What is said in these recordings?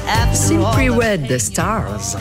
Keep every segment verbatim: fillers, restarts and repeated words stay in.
Simply Red, The Stars.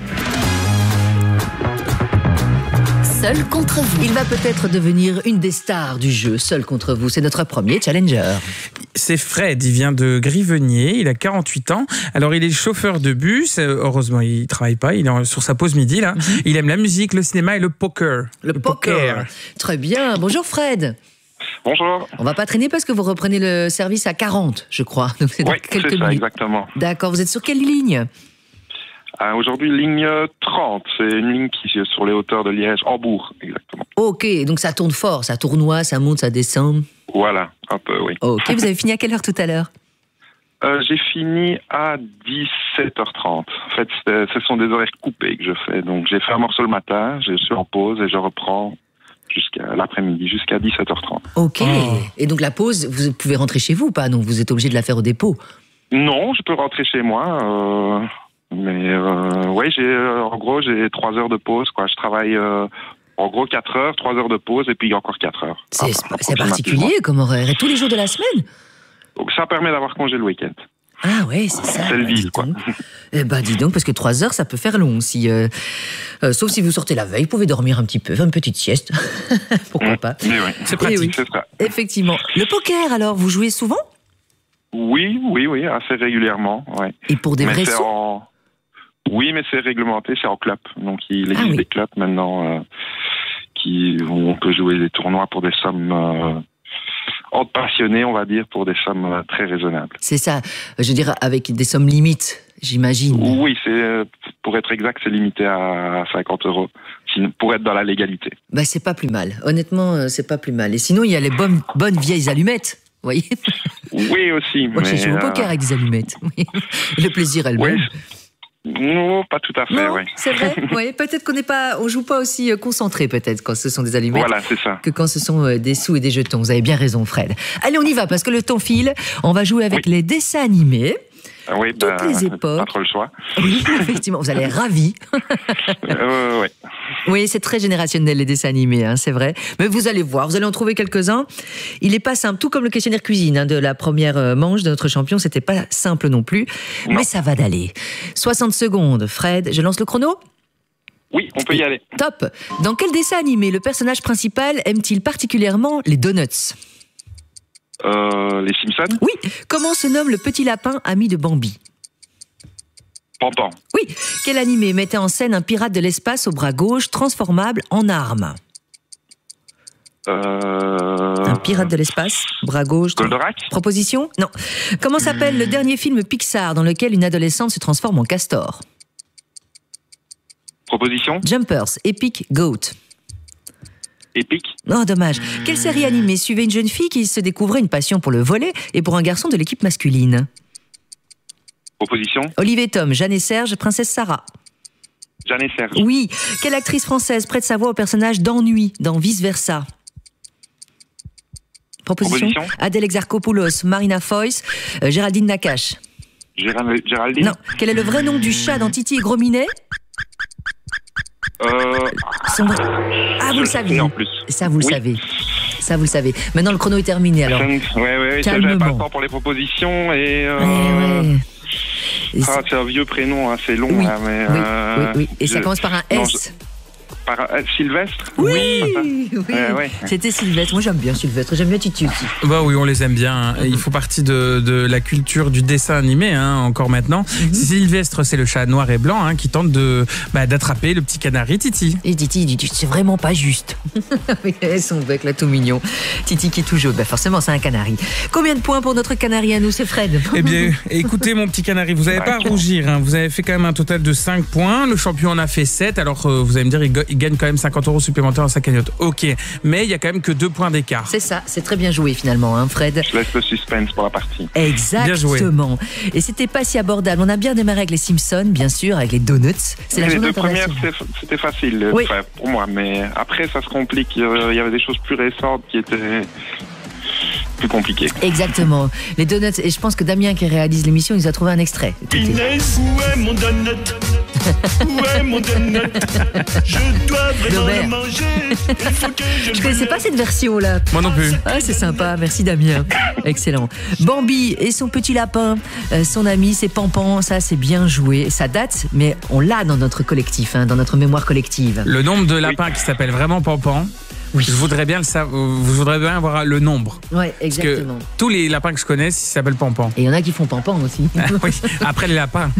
Seul contre vous. Il va peut-être devenir une des stars du jeu, Seul contre vous. C'est notre premier challenger. C'est Fred, il vient de Grivenier, il a quarante-huit ans. Alors il est chauffeur de bus, heureusement il ne travaille pas, il est sur sa pause midi là. Mm-hmm. Il aime la musique, le cinéma et le poker. Le, le poker. poker. Très bien, bonjour Fred. Bonjour. On va pas traîner parce que vous reprenez le service à quarante, je crois. Donc c'est oui, quelques c'est ça, minutes. Exactement. D'accord, vous êtes sur quelle ligne ? Euh, Aujourd'hui, ligne trente, c'est une ligne qui est sur les hauteurs de Liège, Hambourg, exactement. Ok, donc ça tourne fort, ça tournoie, ça monte, ça descend. Voilà, un peu, oui. Ok, vous avez fini à quelle heure tout à l'heure ? euh, J'ai fini à dix-sept heures trente. En fait, ce sont des horaires coupés que je fais. Donc, j'ai fait un morceau le matin, je suis en pause et je reprends jusqu'à l'après-midi, jusqu'à dix-sept heures trente. Ok, oh. Et donc la pause, vous pouvez rentrer chez vous ou pas ? Donc, vous êtes obligé de la faire au dépôt ? Non, je peux rentrer chez moi. Euh... Mais euh, ouais, j'ai euh, en gros j'ai trois heures de pause quoi. Je travaille euh, en gros quatre heures, trois heures de pause et puis encore quatre heures. C'est, ah, c'est particulier comme horaire. Et tous les jours de la semaine. Donc ça permet d'avoir congé le week-end. Ah ouais, c'est ça. C'est le deal quoi. Eh ben dis donc parce que trois heures ça peut faire long si euh, euh, sauf si vous sortez la veille, vous pouvez dormir un petit peu, faire une petite sieste. Pourquoi mmh, pas. Mais oui, c'est pratique. Oui, c'est ça. Effectivement. Le poker alors, vous jouez souvent ? Oui, oui, oui, assez régulièrement, ouais. Et pour des mais vrais sous en... Oui, mais c'est réglementé, c'est en club. Donc il existe ah, oui. des clubs maintenant euh, qui, où on peut jouer des tournois pour des sommes euh, entre passionnés, on va dire, pour des sommes euh, très raisonnables. C'est ça, je veux dire, avec des sommes limites, j'imagine. Oui, c'est, pour être exact, c'est limité à cinquante euros, pour être dans la légalité. Bah, c'est pas plus mal, honnêtement, c'est pas plus mal. Et sinon, il y a les bonnes, bonnes vieilles allumettes. Vous voyez ? Oui, aussi. Moi, mais je joue au poker euh... avec des allumettes. Le plaisir est le même. Oui. Non, pas tout à fait, non, oui. C'est vrai, oui. Peut-être qu'on n'est pas, on joue pas aussi concentré, peut-être, quand ce sont des allumettes. Voilà, c'est ça. Que quand ce sont des sous et des jetons. Vous avez bien raison, Fred. Allez, on y va, parce que le temps file. On va jouer avec oui. les dessins animés. Oui, toutes bah, les époques. Pas trop le choix. Oui, effectivement, vous allez être ravis. euh, oui. Oui, c'est très générationnel les dessins animés, hein, c'est vrai. Mais vous allez voir, vous allez en trouver quelques-uns. Il n'est pas simple, tout comme le questionnaire cuisine hein, de la première manche de notre champion, c'était pas simple non plus, non. Mais ça va d'aller. soixante secondes, Fred, je lance le chrono ? Oui, on peut y aller. Top. Dans quel dessin animé le personnage principal aime-t-il particulièrement les donuts ? Euh, les Simpsons ? Oui. Comment se nomme le petit lapin ami de Bambi ? Pantan. Oui. Quel animé mettait en scène un pirate de l'espace au bras gauche transformable en arme ? Euh... Un pirate de l'espace, bras gauche. Goldorak ? Proposition ? Non. Comment s'appelle mmh. le dernier film Pixar dans lequel une adolescente se transforme en castor ? Proposition ? Jumpers, Epic Goat. Épique. Oh, dommage. Quelle série animée suivait une jeune fille qui se découvrait une passion pour le volley et pour un garçon de l'équipe masculine ? Proposition ? Olivier Tom, Jeanne et Serge, Princesse Sarah. Jeanne et Serge. Oui. Quelle actrice française prête sa voix au personnage d'Ennui dans Vice Versa ? Proposition ? Proposition ? Adèle Exarchopoulos, Marina Foïs, euh, Géraldine Nakache. Gérald... Géraldine ? Non. Quel est le vrai nom du chat dans Titi et Gros Minet ? Euh... Son... Ah, vous le saviez. En plus. Ça, vous le oui. savez. Ça, vous le savez. Maintenant, le chrono est terminé, alors. Oui, oui, oui. J'avais pas le temps pour les propositions et... Euh... Ouais, ouais. Ah, c'est un vieux prénom, hein, c'est long. Oui, hein, mais, oui, euh... oui, oui. Et je... ça commence par un non, S. Je... Par euh, Sylvestre ? Oui, oui. oui. Ouais, ouais. C'était Sylvestre. Moi, j'aime bien Sylvestre. J'aime bien Titi aussi. Bah oui, on les aime bien. Hein. Il faut partie de, de la culture du dessin animé, hein, encore maintenant. Mm-hmm. Sylvestre, c'est le chat noir et blanc hein, qui tente de, bah, d'attraper le petit canari Titi. Et Titi, il dit, c'est vraiment pas juste. Son bec, là, tout mignon. Titi qui est tout jaune. Bah, forcément, c'est un canari. Combien de points pour notre canari à nous, c'est Fred ? Eh bien, écoutez, mon petit canari, vous n'avez pas à rougir. Hein. Vous avez fait quand même un total de cinq points. Le champion en a fait sept. Alors, euh, vous allez me dire, il, il gagne quand même cinquante euros supplémentaires dans sa cagnotte. Ok, mais il y a quand même que deux points d'écart. C'est ça, c'est très bien joué finalement, hein, Fred. Je laisse le suspense pour la partie. Exactement. Et c'était pas si abordable. On a bien démarré avec les Simpsons, bien sûr, avec les donuts. C'est la les journée deux premières, c'était facile oui. enfin, pour moi, mais après ça se complique. Il y avait des choses plus récentes qui étaient plus compliquées. Exactement. Les donuts, et je pense que Damien qui réalise l'émission, il nous a trouvé un extrait. Inès, où est mon donut ? Ouais, mon donut, je dois vraiment Robert. le manger. Il faut que je Je connaissais pas cette version-là. Moi non plus. Ah, c'est sympa, merci Damien. Excellent. Bambi et son petit lapin, euh, son ami, c'est Pampan, ça c'est bien joué. Ça date, mais on l'a dans notre collectif, hein, dans notre mémoire collective. Le nombre de lapins qui s'appelle vraiment Pampan. Oui. Je voudrais bien le savoir. Je voudrais bien avoir le nombre. Ouais, Parce que exactement. tous les lapins que je connais, ils s'appellent Pampan. Et il y en a qui font Pampan aussi. Oui, après les lapins.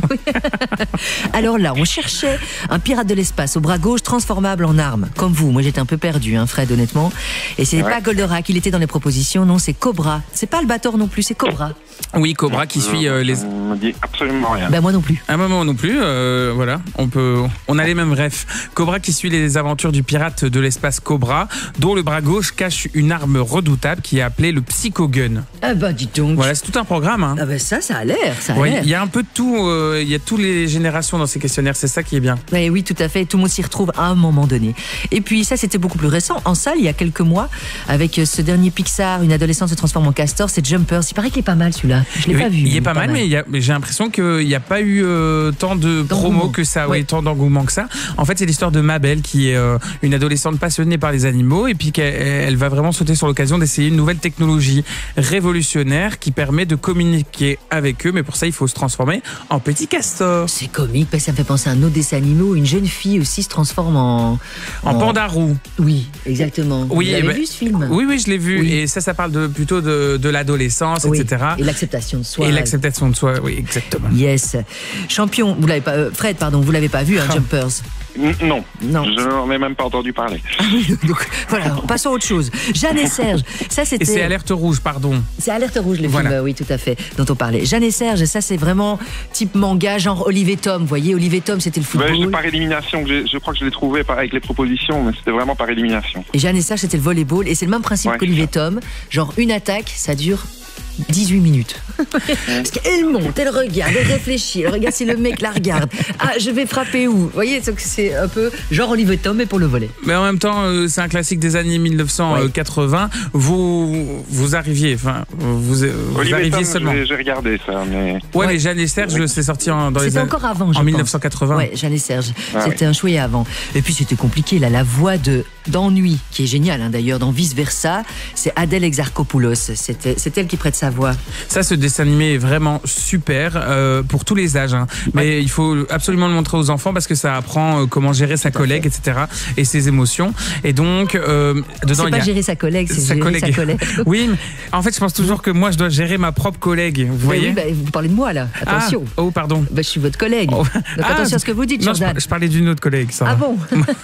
Alors là, on cherchait un pirate de l'espace au bras gauche transformable en arme. Comme vous, moi j'étais un peu perdu, hein, Fred, honnêtement. Et c'est Ouais. pas Goldorak, il était dans les propositions, non, c'est Cobra. C'est pas Albator non plus, c'est Cobra. Oui, Cobra qui suit euh, les. Ça me dit absolument rien. Ben moi non plus. À un moment non plus, euh, voilà, on peut, on a les mêmes refs. Cobra qui suit les aventures du pirate de l'espace Cobra, dont le bras gauche cache une arme redoutable qui est appelée le Psychogun. Ah ben dis donc. Voilà, c'est tout un programme. Hein. Ah ben ça, ça a l'air, ça a Ouais, l'air. il y a un peu de tout, euh, il y a toutes les générations dans ces questionnaires, c'est ça qui est bien. Eh oui, tout à fait. Tout le monde s'y retrouve à un moment donné. Et puis ça, c'était beaucoup plus récent. En salle, il y a quelques mois, avec ce dernier Pixar, une adolescente se transforme en castor, c'est Jumpers. Il paraît qu'il est pas mal celui-là. Je l'ai Oui, pas vu. il est pas mal, mais il y a- mais j'ai l'impression qu'il n'y a pas eu euh, tant de D'engouement. promos que ça, Ouais. oui, tant d'engouement que ça. En fait, c'est l'histoire de Mabel, qui est euh, une adolescente passionnée par les animaux, et puis qu'elle elle va vraiment sauter sur l'occasion d'essayer une nouvelle technologie révolutionnaire qui permet de communiquer avec eux, mais pour ça, il faut se transformer en petit castor. C'est comique, parce que ça me fait penser à un autre dessin animé où une jeune fille aussi se transforme en... En panda roux. Oui, exactement. Oui, Vous avez ben, vu ce film? Oui, oui, je l'ai vu. Oui. Et ça, ça parle de, plutôt de, de l'adolescence, Oui. et cetera. Et l'acceptation de soi. Et l'acceptation de soi, oui, exactement. Yes. Champion, vous l'avez pas... euh, Fred, pardon, vous l'avez pas vu, hein, Ah. Jumpers. N- Non, Non. je n'en ai même pas entendu parler. Donc voilà, passons à autre chose. Jeanne et Serge, ça c'était... Et c'est Alerte Rouge, pardon. C'est Alerte Rouge, le Voilà. film, oui, tout à fait, dont on parlait. Jeanne et Serge, ça c'est vraiment type manga, genre Olivier Tom. Vous voyez, Olivier Tom, c'était le Ouais, football. c'est par élimination, que j'ai- je crois que je l'ai trouvé par- avec les propositions, mais c'était vraiment par élimination. Et Jeanne et Serge, c'était le volleyball. Et c'est le même principe Ouais, qu'Olivier c'est Tom. Genre une attaque, ça dure dix-huit minutes. Parce qu'elle monte, elle regarde, elle réfléchit, elle regarde si le mec la regarde. Ah, je vais frapper où? Vous voyez, donc c'est un peu genre Olivier Tom, mais pour le volley. Mais en même temps, euh, c'est un classique des années mille neuf cent quatre-vingts. Vous, vous arriviez, enfin, vous, vous Olivier arriviez Tom, seulement. j'ai j'ai regardé ça, mais Ouais, Ouais. mais Jeanne et Serge, c'est sorti en, dans les C'était années- encore avant, je en pense. mille neuf cent quatre-vingts. Ouais, Jeanne et Serge. Ah c'était un chouïa avant. Et puis c'était compliqué, là, la voix de d'ennui, qui est géniale hein, d'ailleurs, dans Vice Versa, c'est Adèle Exarchopoulos. C'était, c'est elle qui prête sa voix. Ça, ce dessin animé est vraiment super euh, pour tous les âges. Hein. Mais il faut absolument le montrer aux enfants parce que ça apprend euh, comment gérer sa collègue, et cetera. Et ses émotions. Et donc, euh, dedans, C'est il pas y a gérer sa collègue, c'est sa gérer collègue. sa collègue. Oui, mais en fait, je pense toujours que moi, je dois gérer ma propre collègue. Vous Mais voyez oui, bah, vous parlez de moi là, attention. Ah, oh, pardon. Bah, je suis votre collègue. Oh. Donc Ah, attention à ce que vous dites, non, je, Jordan. par- je parlais d'une autre collègue, ça. Ah bon?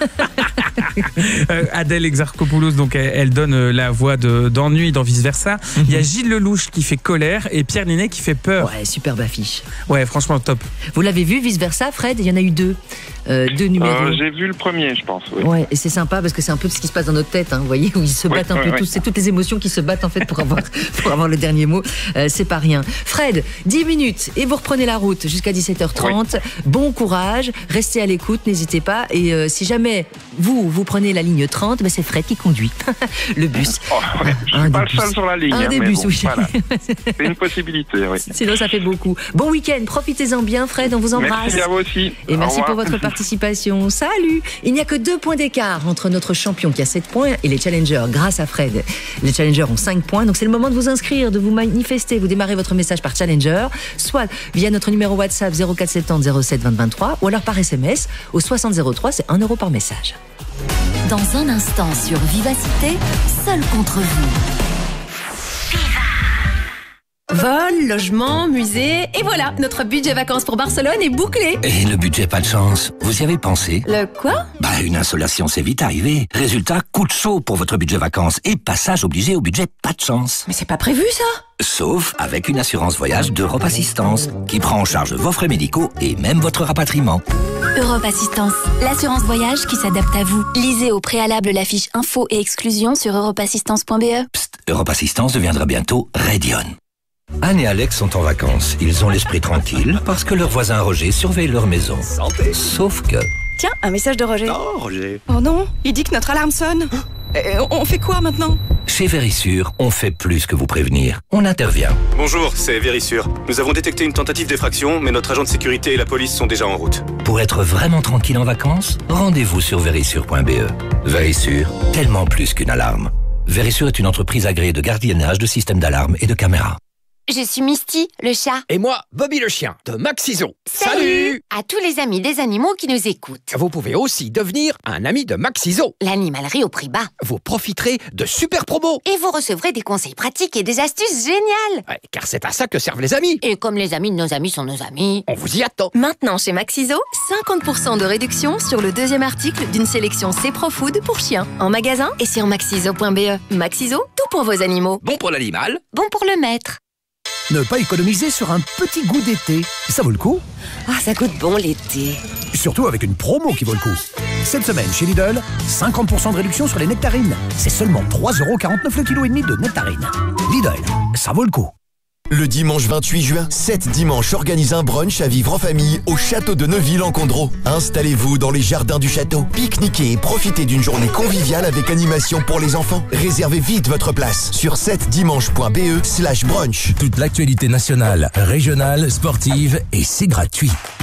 Euh, Adèle Exarchopoulos, donc elle, elle donne euh, la voix de- d'ennui dans Vice Versa. Il y a Gilles Lelouch qui fait colère et Pierre Ninet qui fait peur. Ouais, superbe affiche. Ouais, franchement top. Vous l'avez vu, Vice Versa, Fred? Il y en a eu deux. Euh, deux numéros. euh, j'ai vu le premier, je pense. Oui. Ouais, et c'est sympa parce que c'est un peu ce qui se passe dans notre tête, hein, vous voyez, où ils se Ouais, battent un ouais, peu ouais. tous. C'est toutes les émotions qui se battent en fait pour avoir, pour avoir le dernier mot. Euh, c'est pas rien. Fred, dix minutes et vous reprenez la route jusqu'à dix-sept heures trente. Bon courage, restez à l'écoute, n'hésitez pas. Et euh, si jamais vous, vous prenez la ligne trente, ben c'est Fred qui conduit le bus. Oh, ouais, je Un suis pas des le seul bus. sur la ligne. Un hein, des mais bus, bon, oui. voilà. C'est une possibilité, oui. Sinon, ça fait beaucoup. Bon week-end, profitez-en bien, Fred, on vous embrasse. Merci à vous aussi. Et Au merci revoir. pour votre participation. Salut! Il n'y a que deux points d'écart entre notre champion qui a sept points et les challengers grâce à Fred. Les challengers ont cinq points, donc c'est le moment de vous inscrire, de vous manifester. Vous démarrez votre message par challenger, soit via notre numéro WhatsApp zéro quatre sept zéro zéro sept vingt vingt-trois ou alors par S M S au soixante zéro trois, c'est un euro par message. Dans un instant sur Vivacité, seul contre vous. Vol, logement, musée, et voilà, notre budget vacances pour Barcelone est bouclé. Et le budget pas de chance, vous y avez pensé? Le quoi? Bah, une insolation, c'est vite arrivé. Résultat, coup de chaud pour votre budget vacances et passage obligé au budget pas de chance. Mais c'est pas prévu ça. Sauf avec une assurance voyage d'Europe Assistance, qui prend en charge vos frais médicaux et même votre rapatriement. Europe Assistance, l'assurance voyage qui s'adapte à vous. Lisez au préalable la fiche info et exclusion sur europe assistance point b e. Psst, Europe Assistance deviendra bientôt Radion. Anne et Alex sont en vacances. Ils ont l'esprit tranquille parce que leur voisin Roger surveille leur maison. Sauf que... Tiens, un message de Roger. Oh, Roger. Oh non, il dit que notre alarme sonne. Et on fait quoi maintenant? Chez Vérissure, on fait plus que vous prévenir. On intervient. Bonjour, c'est Vérissure. Nous avons détecté une tentative d'effraction, mais notre agent de sécurité et la police sont déjà en route. Pour être vraiment tranquille en vacances, rendez-vous sur vérissure point b e. Vérissure, tellement plus qu'une alarme. Vérissure est une entreprise agréée de gardiennage de systèmes d'alarme et de caméras. Je suis Misty, le chat. Et moi, Bobby le chien, de Maxiso. Salut, Salut à tous les amis des animaux qui nous écoutent. Vous pouvez aussi devenir un ami de Maxiso. L'animalerie au prix bas. Vous profiterez de super promos. Et vous recevrez des conseils pratiques et des astuces géniales. Ouais, car c'est à ça que servent les amis. Et comme les amis de nos amis sont nos amis, on vous y attend. Maintenant chez Maxiso, cinquante pour cent de réduction sur le deuxième article d'une sélection C-Pro Food pour chiens. En magasin et sur maxiso point b e. Maxiso, tout pour vos animaux. Bon pour l'animal. Bon pour le maître. Ne pas économiser sur un petit goût d'été. Ça vaut le coup. Ah, ça goûte bon l'été. Surtout avec une promo qui vaut le coup. Cette semaine chez Lidl, cinquante pour cent de réduction sur les nectarines. C'est seulement trois euros quarante-neuf le kilo et demi de nectarines. Lidl, ça vaut le coup. Le dimanche vingt-huit juin, sept dimanches organisent un brunch à vivre en famille au château de Neuville-en-Condro. Installez-vous dans les jardins du château, pique-niquez et profitez d'une journée conviviale avec animation pour les enfants. Réservez vite votre place sur sept dimanche point b e slash brunch. Toute l'actualité nationale, régionale, sportive et c'est gratuit.